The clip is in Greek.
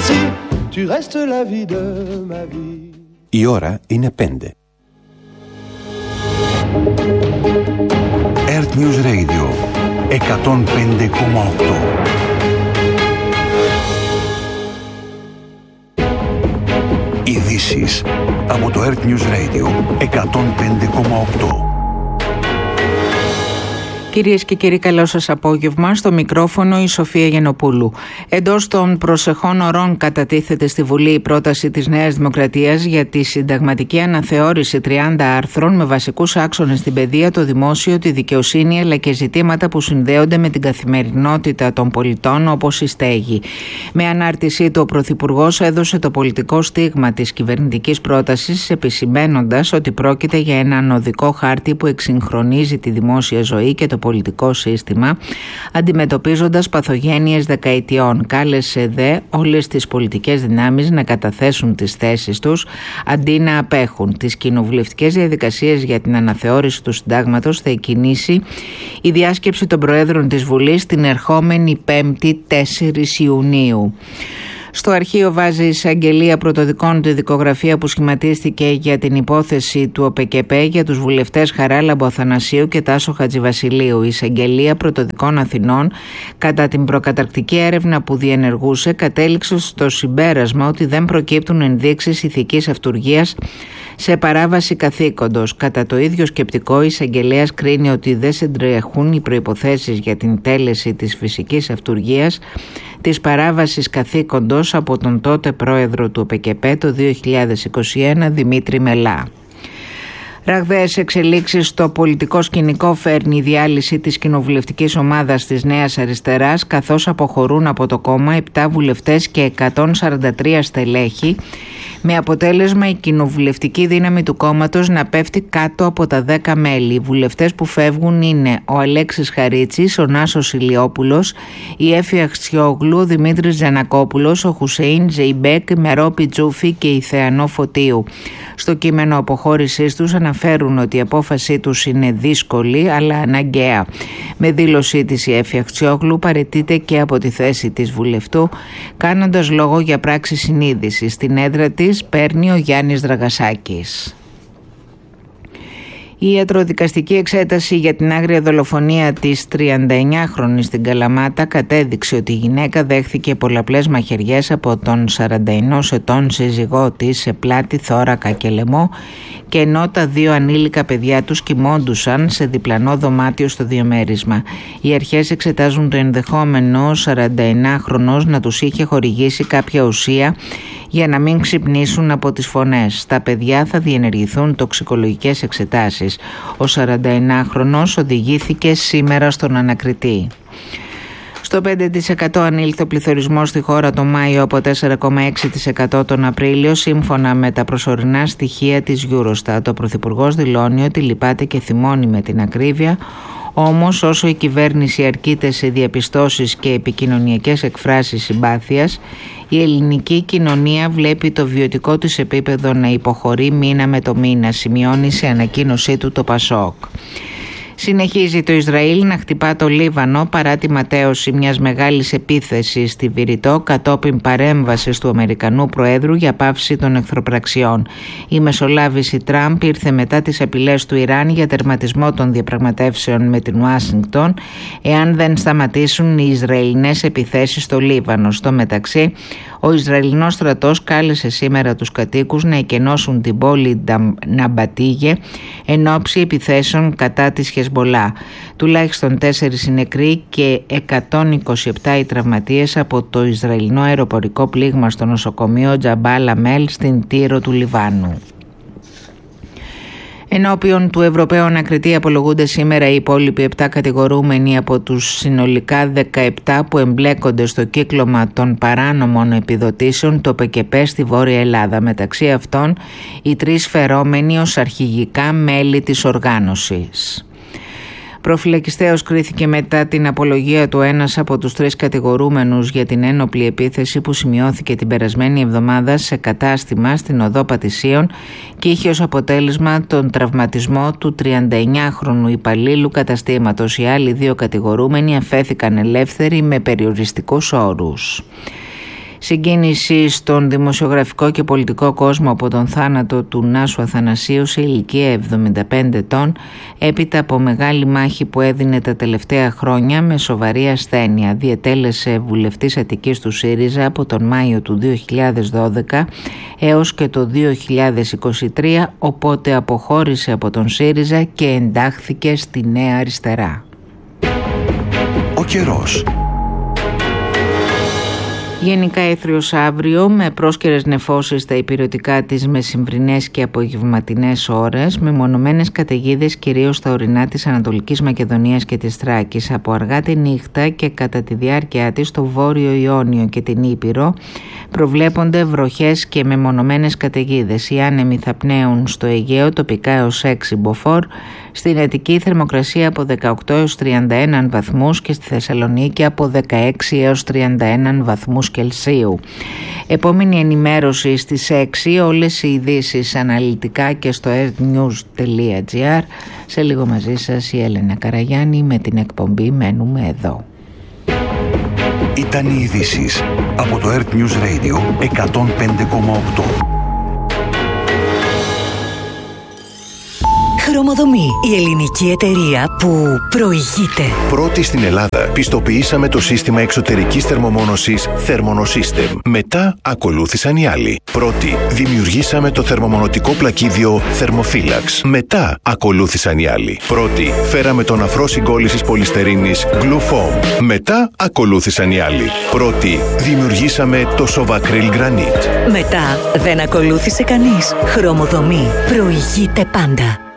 Ainsi, tu restes la vie de ma vie. Η ώρα είναι 5. Earth News Radio 105,8. Ειδήσεις από το Earth News Radio 105,8. Κυρίες και κύριοι, καλό σας απόγευμα. Στο μικρόφωνο η Σοφία Γενοπούλου. Εντός των προσεχών ωρών κατατίθεται στη Βουλή η πρόταση της Νέας Δημοκρατίας για τη συνταγματική αναθεώρηση 30 άρθρων με βασικούς άξονες την παιδεία, το δημόσιο, τη δικαιοσύνη αλλά και ζητήματα που συνδέονται με την καθημερινότητα των πολιτών όπως η στέγη. Με ανάρτησή του ο Πρωθυπουργός έδωσε το πολιτικό στίγμα της κυβερνητικής πρότασης, επισημαίνοντας ότι πρόκειται για έναν οδικό χάρτη που εξυγχρονίζει τη δημόσια ζωή και το πολιτικό σύστημα, αντιμετωπίζοντας παθογένειες δεκαετιών. Κάλεσε δε όλες τις πολιτικές δυνάμεις να καταθέσουν τις θέσεις τους αντί να απέχουν. Τις κοινοβουλευτικές διαδικασίες για την αναθεώρηση του συντάγματος θα εκκινήσει η διάσκεψη των Προέδρων της Βουλής την ερχόμενη 5η 4 Ιουνίου. Στο αρχείο βάζει η εισαγγελία πρωτοδικών τη δικογραφία που σχηματίστηκε για την υπόθεση του ΟΠΚΠ για τους βουλευτές Χαράλαμπο Αθανασίου και Τάσο Χατζηβασιλείου. Η εισαγγελία πρωτοδικών Αθηνών, κατά την προκαταρκτική έρευνα που διενεργούσε, κατέληξε στο συμπέρασμα ότι δεν προκύπτουν ενδείξεις ηθικής αυτουργίας σε παράβαση καθήκοντος. Κατά το ίδιο σκεπτικό, η εισαγγελέας κρίνει ότι δεν συντρέχουν οι προϋποθέσεις για την τέλεση της φυσικής αυτουργίας της παράβασης καθήκοντος από τον τότε πρόεδρο του ΟΠΚΠ το 2021, Δημήτρη Μελά. Ραγδαίες εξελίξεις στο πολιτικό σκηνικό φέρνει η διάλυση της κοινοβουλευτικής ομάδας της Νέας Αριστεράς, καθώς αποχωρούν από το κόμμα 7 βουλευτές και 143 στελέχη, με αποτέλεσμα η κοινοβουλευτική δύναμη του κόμματος να πέφτει κάτω από τα 10 μέλη. Οι βουλευτές που φεύγουν είναι ο Αλέξης Χαρίτσης, ο Νάσος Ηλιόπουλος, η Έφη Αξιόγλου, ο Δημήτρης Τζανακόπουλος, ο Χουσέιν Ζεϊμπέκ, η Μερόπη Τζούφη και η Θεανό Φωτίου. Στο κείμενο αποχώρησής τους αναφέρουν ότι η απόφασή τους είναι δύσκολη αλλά αναγκαία. Με δήλωσή της η Έφη Αξιόγλου παραιτείται και από τη θέση της βουλευτού, κάνοντας λόγο για πράξη συνείδησης. Στην έδρα της παίρνει ο Γιάννης Δραγασάκης. Η ιατροδικαστική εξέταση για την άγρια δολοφονία της 39χρονης στην Καλαμάτα κατέδειξε ότι η γυναίκα δέχθηκε πολλαπλές μαχαιριές από τον 41 ετών σύζυγό της σε πλάτη, θώρακα και λαιμό, και ενώ τα 2 ανήλικα παιδιά τους κοιμόντουσαν σε διπλανό δωμάτιο στο διαμέρισμα. Οι αρχές εξετάζουν το ενδεχόμενο ο 41χρονος να τους είχε χορηγήσει κάποια ουσία για να μην ξυπνήσουν από τις φωνές. Στα παιδιά θα διενεργηθούν τοξικολογικές εξετάσεις. Ο 41χρονος οδηγήθηκε σήμερα στον ανακριτή. Στο 5% ανήλθε ο πληθωρισμός στη χώρα το Μάιο από 4,6% τον Απρίλιο, σύμφωνα με τα προσωρινά στοιχεία της Eurostat. Ο Πρωθυπουργός δηλώνει ότι λυπάται και θυμώνει με την ακρίβεια. Όμως όσο η κυβέρνηση αρκείται σε διαπιστώσεις και επικοινωνιακές εκφράσεις συμπάθειας, η ελληνική κοινωνία βλέπει το βιωτικό της επίπεδο να υποχωρεί μήνα με το μήνα, σημειώνει σε ανακοίνωσή του το Πασόκ. Συνεχίζει το Ισραήλ να χτυπά το Λίβανο παρά τη ματαίωση μιας μεγάλης επίθεσης στη Βηρητό κατόπιν παρέμβασης του Αμερικανού Προέδρου για πάυση των εχθροπραξιών. Η μεσολάβηση Τραμπ ήρθε μετά τις απειλές του Ιράν για τερματισμό των διαπραγματεύσεων με την Ουάσιγκτον εάν δεν σταματήσουν οι Ισραηλινές επιθέσεις στο Λίβανο. Στο μεταξύ, ο Ισραηλινός στρατός κάλεσε σήμερα τους κατοίκους να εκενώσουν την πόλη Ναμπατίγε εν ώψη επιθέσεων κατά της Χεσμολά. Τουλάχιστον 4 οι νεκροί και 127 οι τραυματίες από το Ισραηλινό αεροπορικό πλήγμα στο νοσοκομείο Τζαμπάλ Αμέλ στην Τύρο του Λιβάνου. Ενώπιον του Ευρωπαίου Ανακριτή απολογούνται σήμερα οι υπόλοιποι 7 κατηγορούμενοι από τους συνολικά 17 που εμπλέκονται στο κύκλωμα των παράνομων επιδοτήσεων το ΠΚΠ στη Βόρεια Ελλάδα. Μεταξύ αυτών οι 3 φερόμενοι ως αρχηγικά μέλη της οργάνωσης. Προφυλακιστέως κρίθηκε μετά την απολογία του ένας από τους 3 κατηγορούμενους για την ένοπλη επίθεση που σημειώθηκε την περασμένη εβδομάδα σε κατάστημα στην οδό Πατησίων και είχε ως αποτέλεσμα τον τραυματισμό του 39χρονου υπαλλήλου καταστήματος. Οι άλλοι 2 κατηγορούμενοι αφέθηκαν ελεύθεροι με περιοριστικούς όρους. Συγκίνηση στον δημοσιογραφικό και πολιτικό κόσμο από τον θάνατο του Νάσου Αθανασίου σε ηλικία 75 ετών, έπειτα από μεγάλη μάχη που έδινε τα τελευταία χρόνια με σοβαρή ασθένεια. Διετέλεσε βουλευτής Αττικής του ΣΥΡΙΖΑ από τον Μάιο του 2012 έως και το 2023, οπότε αποχώρησε από τον ΣΥΡΙΖΑ και εντάχθηκε στη Νέα Αριστερά. Ο καιρός. Γενικά έθριος αύριο με πρόσκαιρες νεφώσεις στα ηπειρωτικά της μεσημβρινές και απογευματινές ώρες, με μονομένες καταιγίδες κυρίως στα ορεινά της Ανατολικής Μακεδονίας και της Θράκης. Από αργά τη νύχτα και κατά τη διάρκεια της στο Βόρειο Ιόνιο και την Ήπειρο προβλέπονται βροχές και μεμονωμένες καταιγίδες. Οι άνεμοι θα πνέουν στο Αιγαίο τοπικά έως 6 μποφόρ, στην Αττική θερμοκρασία από 18 έως 31 βαθμούς και στη Θεσσαλονίκη από 16 έως 31 βαθμούς Κελσίου. Επόμενη ενημέρωση στις 6, όλες οι ειδήσεις αναλυτικά και στο earthnews.gr. Σε λίγο μαζί σας η Έλενα Καραγιάννη με την εκπομπή «Μένουμε εδώ». Ήταν οι ειδήσεις από το Earth News Radio 105,8. Χρωμοδομή, η ελληνική εταιρεία που προηγείται. Πρώτη στην Ελλάδα πιστοποιήσαμε το σύστημα εξωτερικής θερμομόνωσης Thermonosystem. Μετά ακολούθησαν οι άλλοι. Πρώτη δημιουργήσαμε το θερμομονωτικό πλακίδιο Thermophilax. Μετά ακολούθησαν οι άλλοι. Πρώτη φέραμε τον αφρό συγκόλλησης πολυστερίνης Glufoam. Μετά ακολούθησαν οι άλλοι. Πρώτη δημιουργήσαμε το Sovacryl Granite. Μετά δεν ακολούθησε κανείς. Χρωμοδομή προηγείται πάντα.